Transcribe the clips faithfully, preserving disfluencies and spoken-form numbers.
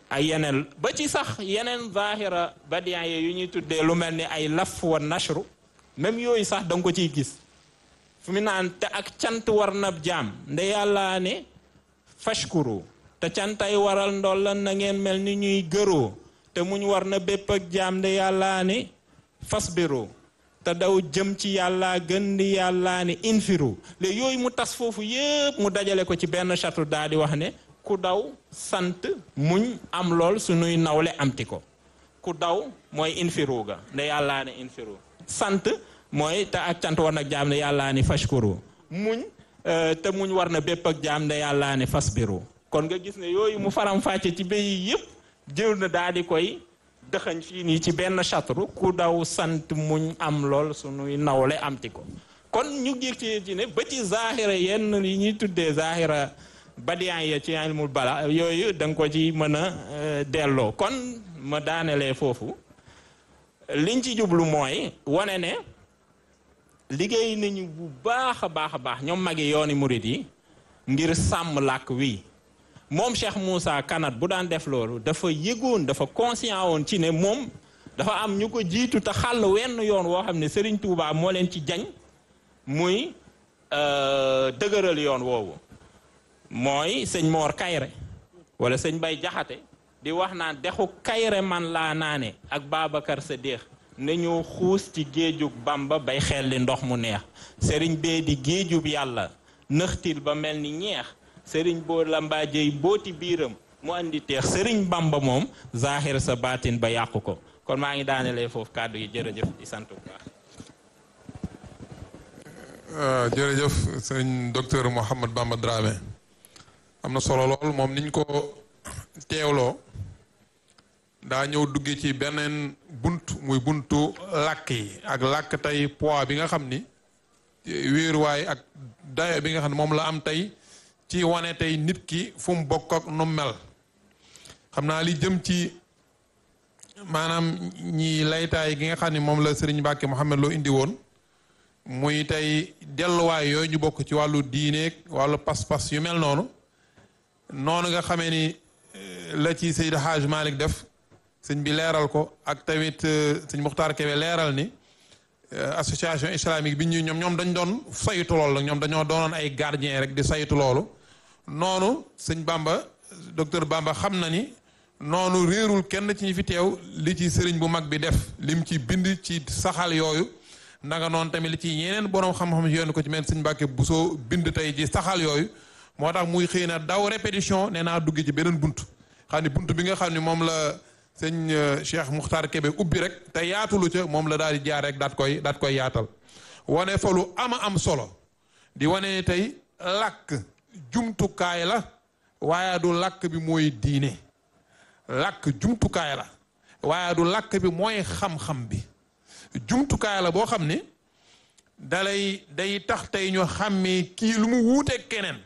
ay yeneen ba ci sax yeneen zahira badiyan yu ñuy tuddee lu mel ni ay laf wa nashru même yooyu sax da nga ko ciy gis fu mu naan te ak cant war na jaam nde yàlla ne fashkuru te cantay waral ndollan na ngeen mel ni ñuy gëroo te muñ war na bépp ak jaam nde yàlla ne fasbiru te daw jëm ci yàlla gën di yàlla ne infiru léegi yooyu mu tas foofu yépp mu dajale ko ci benn chatu daal di wax ne ku daw sant muñ am lool suñuy nawle amti ko ku daw mooy infiru ga nde yàlla ne infiru sant mooy te ak cant war na jaam ne yàlla ne fashkuru muñ te muñ war na bépp ak jaam ne yàlla ne fasbiru kon nga gis ne yooyu mu faram fàcce ci béy yépp jël na daal di koy dëxañ fii nii ci benn chatru ku daw sant muñ am lool suñuy nawle amti ko kon ñu gis ci ne ba ci zahira yenn yi ñuy tuddee zahira badiyan ya ci ilmul bala yooyu da nga ko ci mën a delloo kon ma daanelee foofu liñ ci jublu mooy wane ne liggéey nañu bu baax a baax a baax ñoom magi yooni murit yi ngir sàmm làkk wi moom Cheikh Moussa Kanat bu daan def loolu dafa yëgoon dafa conscient woon ci ne moom dafa am ñu ko jiitu te xàll wenn yoon woo xam ne Serigne Touba moo leen ci jañ muy dëgëral yoon woowu mooy sëñ Mor Kayre wala sëñ Bay Jaxate di wax naan dexu Kayre man laa naane ak Babacar sa déex nañu xuus ci géejug Bamba bay xelli ndox mu neex sëriñ bee di géejub yàlla nëxtil ba mel ni ñeex sëriñ boo lambaajey booti biiram mu andi teex sëriñ Bamba moom zahir sa baatin ba yàqu ko kon maa ngi daanelee foofu kàddu yi jërëjëf di sant bu baax. jërëjëf sëriñ docteur Mouhamed Bamba Dramé am na solo lool moom niñ ko teewloo daa ñëw dugge ci beneen bunt muy buntu làkk yi ak làkk tey poids bi nga xam ni wéeruwaay ak dayo bi nga xam ne moom la am tey ci wane tey nit ki fu mu bokk ak nu mel xam naa li jëm ci maanaam ñi laytaay gi nga xam ne moom la Serigne Mbacke Mouhamed Lo indi woon muy tey delluwaay yooyu ñu bokk ci wàllu diineeg wàllu pas-pas yu mel noonu noonu nga xamee ni la ci Seydi Hadj Malick def sëñ bi leeral ko ak tamit sëñ Muxtaar Kebe leeral ni association islamique bi ñu ñoom ñoom dañ doon saytu loolu ñoom dañoo doonoon ay gardien rek di saytu loolu noonu sëñ Bamba docteur Bamba xam na ni noonu réerul kenn ci ñi fi teew li ci sëriñ bu mag bi def lim ci bind ci saxal yooyu nanga noonu tamit li ci yeneen borom xam-xam yoon ko ci mel sëñ Mbàkke Buso bind tey ci saxal yooyu moo tax muy xëy na daw répétition nee naa dugg ci beneen bunt xam ni bunt bi nga xam ni moom la sëñ Cheikh Muxtaar Kebe ubbi rek te yaatulu ca moom la daal di jaar rek daat koy daat koy yaatal wane fa lu ama am solo di wane tey làkk jumtukaay la waaye du làkk bi mooy diine làkk jumtukaay la waaye du làkk bi mooy xam-xam bi jumtukaay la boo xam ni dalay day tax tey ñu xàmmee kii lu mu wuuteeg keneen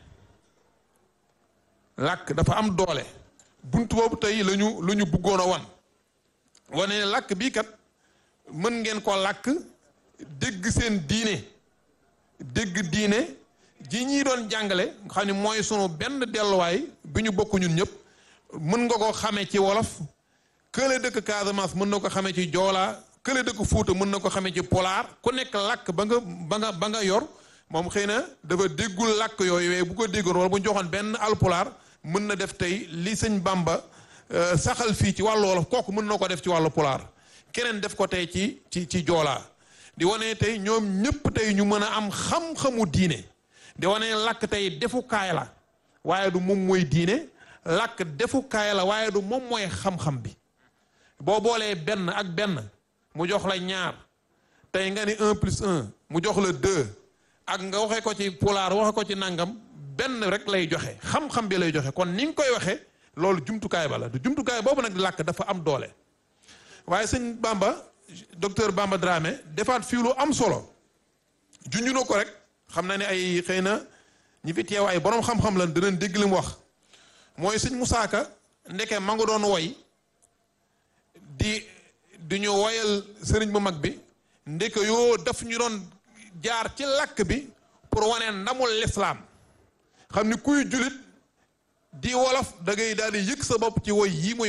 làkk dafa am doole bunt boobu tey lañu lu ñu bëggoon a wan wane ne làkk bii kat mën ngeen ko làkk dégg seen diine dégg diine ji ñi doon jàngale nga xam ne mooy sunu benn delluwaay bi ñu bokk ñun ñëpp mën nga ko xamee ci wolof kële dëkk Casamance mën na ko xamee ci joolaa kële dëkk Fuuta mën na ko xamee ci polaar ku nekk làkk ba nga ba nga ba nga yor moom xëy na dafa déggul làkk yooyu waaye bu ko déggoon wala bu ñu joxoon benn alpulaar mën na def tey li sëñ Bamba saxal fii ci wàllu wolof kooku mën na ko def ci wàllu pulaar keneen def ko tey ci ci ci joolaa di wane tey ñoom ñëpp tey ñu mën a am xam-xamu diine di wane làkk tey defukaay la waaye du moom mooy diine làkk defukaay la waaye du moom mooy xam-xam bi boo boolee benn ak benn mu jox la ñaar tey nga ni un plus un mu jox la deux ak nga waxe ko ci pulaar waxe ko ci nangam benn rek lay joxe xam-xam bi lay joxe kon ni nga koy waxee loolu jumtukaay ba la du jumtukaay boobu nag làkk dafa am doole waaye sëñ Bamba docteur Bamba Dramé defaat fii lu am solo junju na ko rek xam na ne ay xëy na ñi fi teew ay borom xam-xam lan dinañ dégg li mu wax mooy sëñ Musaa Ka ndeke ma nga doon woy di di ñu woyal sëriñ bu mag bi ndeke yoo daf ñu doon jaar ci làkk bi pour wane ndamul lislaam xam ni kuy julit di wolof da ngay daal di yëg sa bopp ci woy yi muy